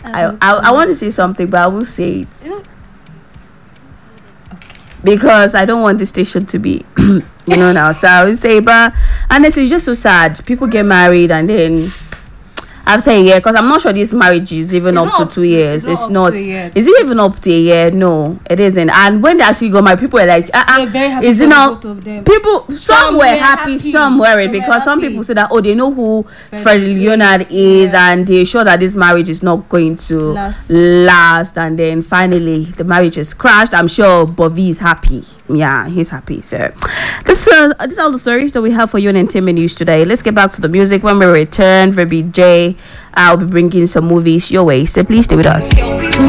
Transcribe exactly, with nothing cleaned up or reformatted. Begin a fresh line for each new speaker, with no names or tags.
I, I, I want to say something, but I won't say it. Because I don't want the station to be, you know, now. So I would say, but honestly, it's just so sad. People get married and then after a year, because I'm not sure this marriage is even
It's
up to
not
two
up to-
years.
it's
It's
not
not.
up to a year.
Is it even up to a year? No, it isn't. And when they actually got married, people were like, uh,
They're very
uh,
happy
is
for
it
the
not?
both of them.
People, some,
Some
were
were
happy,
happy.
some weren't,
Some were
because some
happy.
people said that, oh, they know who
Freddie
Freddie
is,
Leonard is,
yeah.
and they're sure that this marriage is not going to
Last.
last. And then finally, the marriage is crashed. I'm sure Bobby is happy. Yeah, he's happy. So, this is uh, these are all the stories that we have for you in entertainment news today. Let's get back to the music. When we return, Ruby J, I'll be bringing some movies your way. So please stay with us.